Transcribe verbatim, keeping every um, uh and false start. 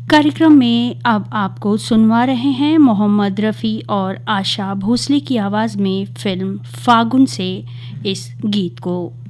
कार्यक्रम में अब आपको सुनवा रहे हैं मोहम्मद रफ़ी और आशा भोसले की आवाज़ में फिल्म फागुन से इस गीत को।